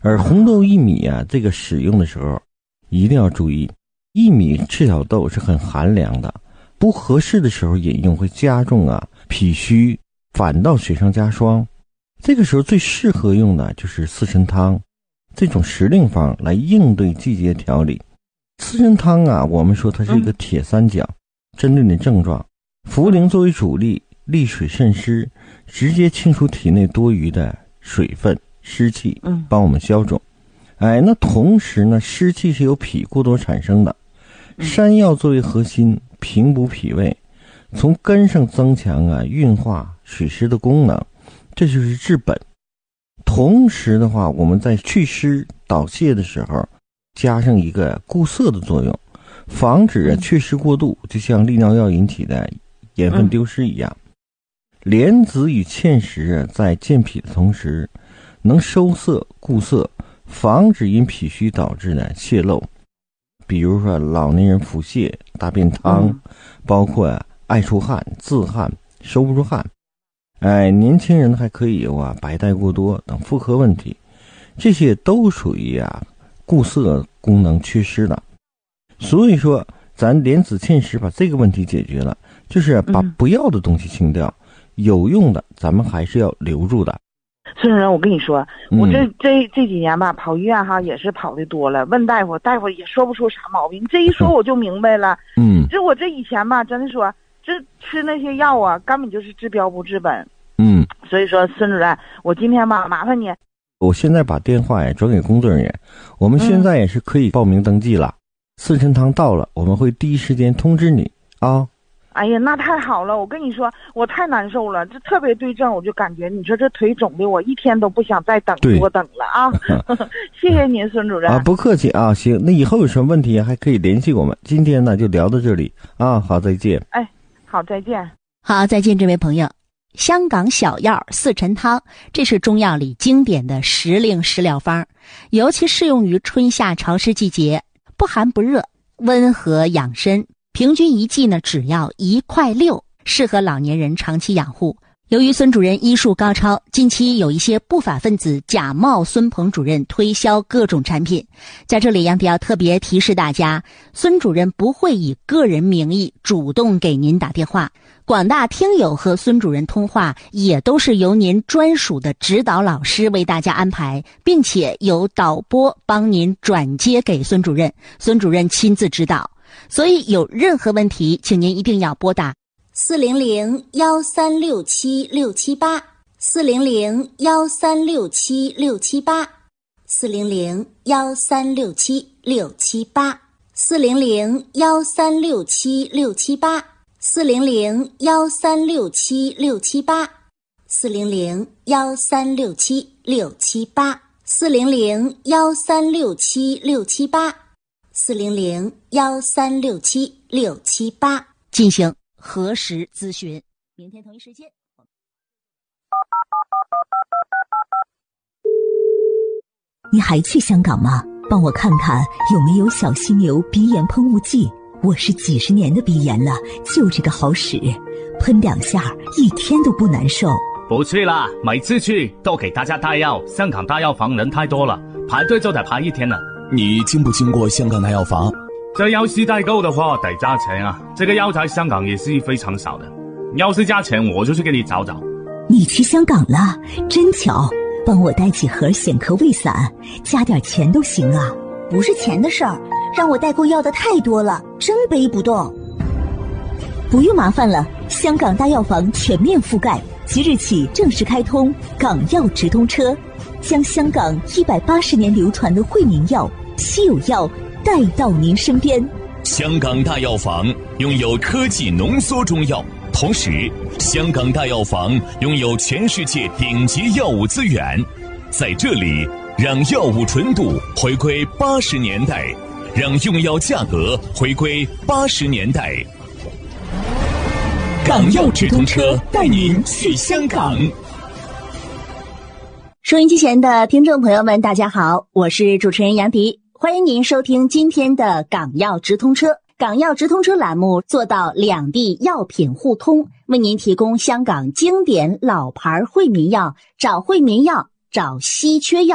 而红豆薏米啊，这个使用的时候一定要注意，薏米赤小豆是很寒凉的，不合适的时候饮用会加重脾虚，反倒雪上加霜。这个时候最适合用的就是四神汤这种时令方来应对季节调理。四神汤我们说它是一个铁三角，针对你的症状，茯苓作为主力，利水渗湿，直接清除体内多余的水分湿气，帮我们消肿。那同时呢，湿气是由脾过多产生的，山药作为核心，平补脾胃，从根上增强运化水湿的功能，这就是治本。同时的话，我们在祛湿导泻的时候加上一个固涩的作用，防止祛湿过度，就像利尿药引起的盐分丢失一样。莲子与芡实在健脾的同时能收涩固涩，防止因脾虚导致的泄漏，比如说老年人腹泻、大便汤，包括爱出汗、自汗、收不住汗。年轻人还可以有白带过多等妇科问题，这些都属于固涩功能缺失的。所以说咱莲子芡实把这个问题解决了，就是把不要的东西清掉，有用的咱们还是要留住的。 孙主任，我跟你说，我这几年吧，跑医院也是跑的多了，问大夫，大夫也说不出啥毛病，这一说我就明白了。我这以前吧，真的说这吃那些药根本就是治标不治本。所以说孙主任，我今天吧麻烦你， 我现在把电话转给工作人员，我们现在也是可以报名登记了。四神汤到了，我们会第一时间通知你哎呀，那太好了！我跟你说，我太难受了，这特别对症，我就感觉你说这腿肿的，我一天都不想再多等了谢谢您，孙主任。 不客气行，那以后有什么问题还可以联系我们。今天呢就聊到这里好，再见。 好，再见。 好，再见，这位朋友。香港小药四陈汤，这是中药里经典的时令食疗方，尤其适用于春夏潮湿季节，不寒不热，温和养身。平均一剂呢只要1.6块，适合老年人长期养护。由于孙主任医术高超，近期有一些不法分子假冒孙鹏主任推销各种产品。在这里杨迪要特别提示大家，孙主任不会以个人名义主动给您打电话，广大听友和孙主任通话也都是由您专属的指导老师为大家安排，并且由导播帮您转接给孙主任，孙主任亲自指导。所以有任何问题，请您一定要拨打400-1367678 400-1367678 400-1367678 400-1367678 400-1367678 400-1367678 400-1367678 400-1367678进行核实咨询。明天同一时间。 你还去香港吗？帮我看看有没有小犀牛鼻炎喷雾剂，我是几十年的鼻炎了，就这个好使，喷2下一天都不难受。 不去啦，每次去都给大家带药，香港大药房人太多了，排队就得排1天了。 你经不经过香港大药房？ 这要是代购的话得加钱这个药在香港也是非常少的，要是加钱我就去给你找找。 你去香港了，真巧，帮我带几盒显科胃散，加点钱都行啊。 不是钱的事儿，让我代购要的太多了，真背不动。 不用麻烦了，香港大药房全面覆盖，即日起正式开通港药直通车，将香港180年流传的惠民药、稀有药带到您身边。 香港大药房拥有科技浓缩中药，同时香港大药房拥有全世界顶级药物资源，在这里让药物纯度回归80年代，让用药价格回归80年代。港药直通车带您去香港。 收音机前的听众朋友们，大家好，我是主持人杨迪，欢迎您收听今天的港药直通车。港药直通车栏目做到两地药品互通，为您提供香港经典老牌惠民药，找惠民药，找稀缺药。